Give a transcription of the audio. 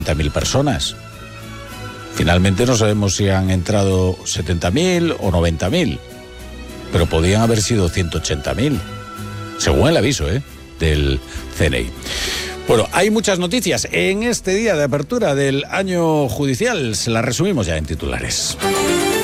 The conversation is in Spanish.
70.000 personas. Finalmente no sabemos si han entrado 70.000 o 90.000, pero podían haber sido 180.000, según el aviso del CNI. Bueno, hay muchas noticias en este día de apertura del año judicial. Se las resumimos ya en titulares.